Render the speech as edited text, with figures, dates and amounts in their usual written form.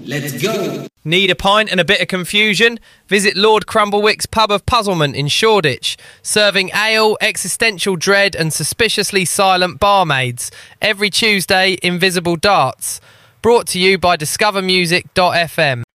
Let's go. Need a pint and a bit of confusion? Visit Lord Crumblewick's Pub of Puzzlement in Shoreditch, serving ale, existential dread and suspiciously silent barmaids. Every Tuesday, Invisible Darts. Brought to you by discovermusic.fm.